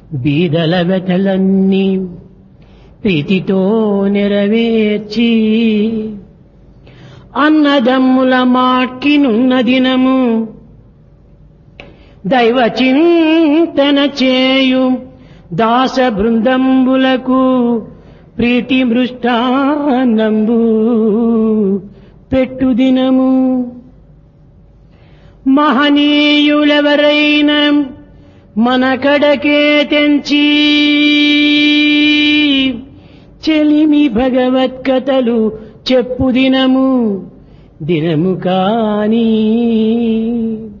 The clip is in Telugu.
బీదల వ్యథలన్నీ ప్రీతితో నెరవేర్చి అన్నదమ్ముల మాట్కినున్న దినము దైవ చింతన చేయు దాస బృందంబులకు ప్రీతి మృష్టాన్నంబు పెట్టు దినము. మహనీయులెవరైనా మన కడకే తెంచి చెలిమి భగవత్కథలు చెప్పు దినము దినము కాని